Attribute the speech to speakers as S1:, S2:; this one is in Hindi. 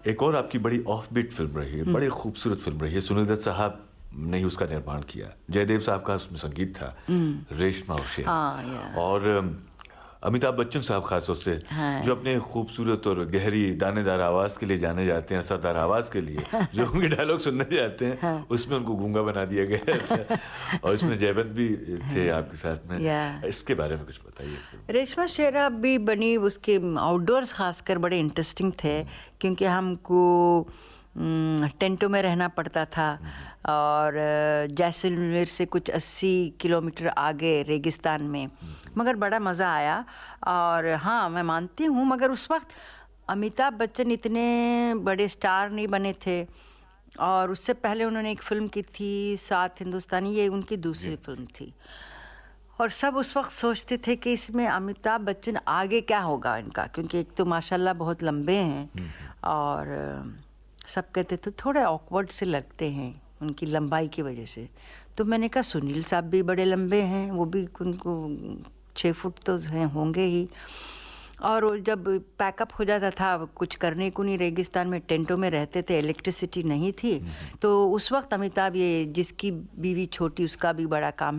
S1: एक और आपकी बड़ी ऑफ बीट फिल्म रही है, बड़ी खूबसूरत फिल्म रही है, सुनील दत्त साहब ने ही उसका निर्माण किया, जयदेव साहब का उसमें संगीत था, रेशमा और शेर। और अमिताभ बच्चन साहब खास तौर से जो अपने खूबसूरत और गहरी दानेदार आवाज़ के लिए जाने जाते हैं, असरदार आवाज़ के लिए, जो उनके डायलॉग सुनने जाते हैं, उसमें उनको गूंगा बना दिया गया था। और इसमें जयवंत भी थे आपके साथ में। इसके बारे में कुछ बताइए।
S2: रेशमा शेरा भी बनी, उसके आउटडोर्स खासकर बड़े इंटरेस्टिंग थे, क्योंकि हमको टेंटों में रहना पड़ता था, और जैसलमेर से कुछ 80 किलोमीटर आगे रेगिस्तान में, मगर बड़ा मज़ा आया। और हाँ, मैं मानती हूँ, मगर उस वक्त अमिताभ बच्चन इतने बड़े स्टार नहीं बने थे, और उससे पहले उन्होंने एक फ़िल्म की थी सात हिंदुस्तानी, ये उनकी दूसरी फिल्म थी। और सब उस वक्त सोचते थे कि इसमें अमिताभ बच्चन आगे क्या होगा इनका, क्योंकि एक तो माशाल्लाह बहुत लंबे हैं, और सब कहते थे थोड़े ऑकवर्ड से लगते हैं उनकी लंबाई की वजह से। तो मैंने कहा सुनील साहब भी बड़े लंबे हैं, वो भी उनको 6 फुट तो हैं, होंगे ही। और जब पैकअप हो जाता था, कुछ करने को नहीं, रेगिस्तान में टेंटों में रहते थे, इलेक्ट्रिसिटी नहीं थी, तो उस वक्त अमिताभ, ये जिसकी बीवी छोटी उसका भी बड़ा काम